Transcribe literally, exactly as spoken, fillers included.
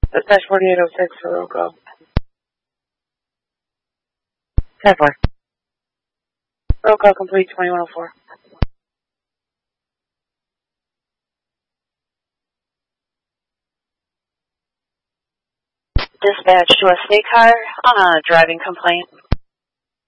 Dispatch forty-eight oh six for roll call. ten four. Roll call complete, twenty-one oh four. Dispatch to a state car on a driving complaint.